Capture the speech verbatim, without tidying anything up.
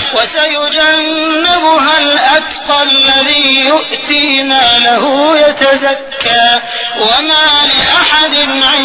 وسيجنبها الأتقى الذي يؤتي ماله يتزكى وما لأحد